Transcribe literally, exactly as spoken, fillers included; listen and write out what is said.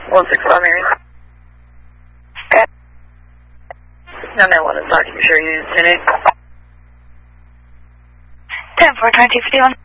one six five Mary. Okay. nine nine one is talking to sure you ten eight. ten four twenty fifty one.